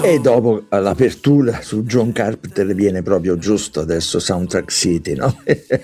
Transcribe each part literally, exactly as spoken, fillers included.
E dopo l'apertura su John Carpenter viene proprio giusto adesso Soundtrack City, no?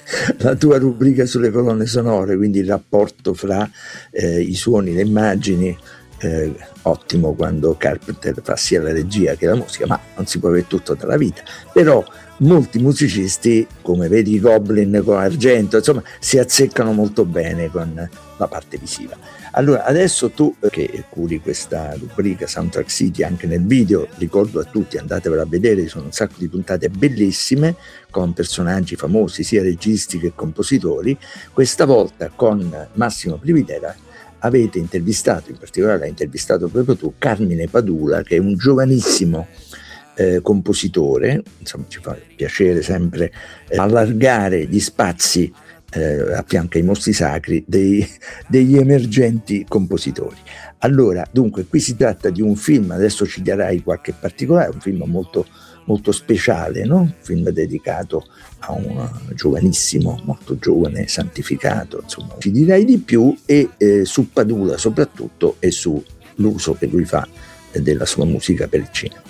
La tua rubrica sulle colonne sonore, quindi il rapporto fra eh, i suoni, le immagini, eh, ottimo quando Carpenter fa sia la regia che la musica, ma non si può avere tutto dalla vita. Però molti musicisti, come vedi i Goblin con Argento, insomma, si azzeccano molto bene con la parte visiva. Allora, adesso tu che curi questa rubrica Soundtrack City anche nel video, ricordo a tutti, andatevela a vedere, ci sono un sacco di puntate bellissime con personaggi famosi, sia registi che compositori. Questa volta con Massimo Privitera avete intervistato, in particolare hai intervistato proprio tu, Carmine Padula, che è un giovanissimo eh, compositore. Insomma, ci fa piacere sempre eh, allargare gli spazi Eh, a fianco ai mostri sacri dei, degli emergenti compositori. Allora, dunque, qui si tratta di un film, adesso ci darai qualche particolare, un film molto, molto speciale, no? Un film dedicato a un giovanissimo, molto giovane, santificato, insomma, ci dirai di più, e eh, su Padula soprattutto, e sull'uso che lui fa eh, della sua musica per il cinema.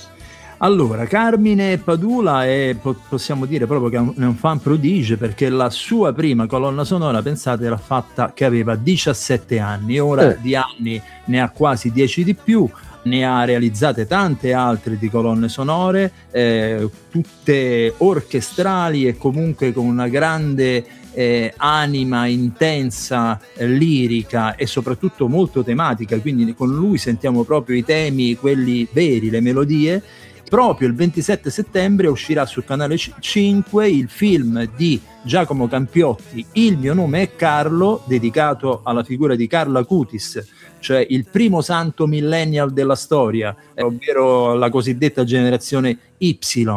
Allora, Carmine Padula è, possiamo dire proprio che è un fan prodigio, perché la sua prima colonna sonora, pensate, l'ha fatta che aveva diciassette anni, ora eh. di anni ne ha quasi dieci di più, ne ha realizzate tante altre di colonne sonore, eh, tutte orchestrali e comunque con una grande eh, anima intensa, eh, lirica e soprattutto molto tematica, quindi con lui sentiamo proprio i temi, quelli veri, le melodie. Proprio il ventisette settembre uscirà sul canale cinque il film di Giacomo Campiotti, Il mio nome è Carlo, dedicato alla figura di Carlo Acutis, cioè il primo santo millennial della storia, ovvero la cosiddetta generazione Y.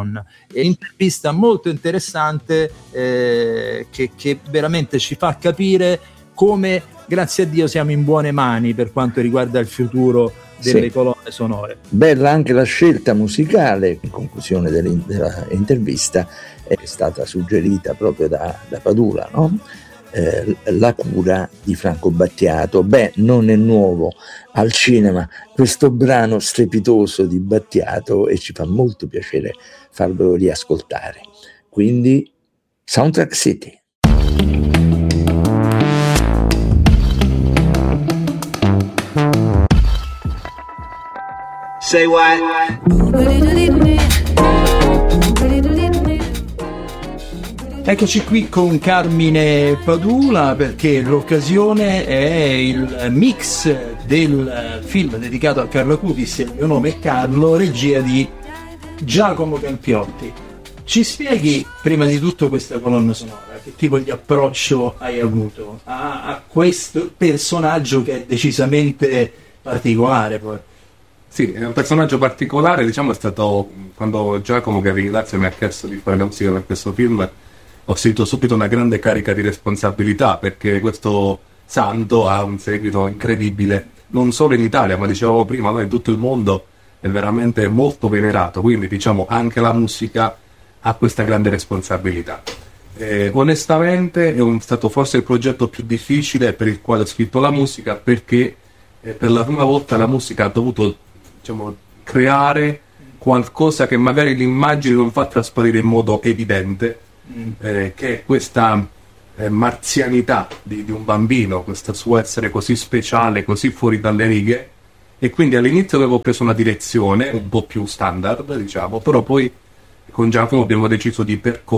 È un'intervista molto interessante eh, che, che veramente ci fa capire come, grazie a Dio, siamo in buone mani per quanto riguarda il futuro delle sì. colonne sonore. Bella anche la scelta musicale, in conclusione dell'intervista, è stata suggerita proprio da, da Padula, no? Eh, La cura di Franco Battiato. Beh, non è nuovo al cinema questo brano strepitoso di Battiato e ci fa molto piacere farvelo riascoltare. Quindi Soundtrack City. Say what? Eccoci qui con Carmine Padula, perché l'occasione è il mix del film dedicato a Carlo Acutis, Il mio nome è Carlo, regia di Giacomo Campiotti. Ci spieghi prima di tutto questa colonna sonora, che tipo di approccio hai avuto a, a questo personaggio che è decisamente particolare poi? Sì, è un personaggio particolare, diciamo, è stato quando Giacomo Campiotti mi ha chiesto di fare la musica per questo film, ho sentito subito una grande carica di responsabilità, perché questo santo ha un seguito incredibile, non solo in Italia, ma dicevo prima, no, in tutto il mondo è veramente molto venerato, quindi diciamo anche la musica ha questa grande responsabilità. Eh, onestamente è un, stato forse il progetto più difficile per il quale ho scritto la musica, perché eh, per la prima volta la musica ha dovuto, diciamo, creare qualcosa che magari l'immagine non fa trasparire in modo evidente, mm. eh, che è questa eh, marzianità di, di un bambino, questo suo essere così speciale, così fuori dalle righe, e quindi all'inizio avevo preso una direzione un po' più standard, diciamo, però poi con Giacomo abbiamo deciso di percorrere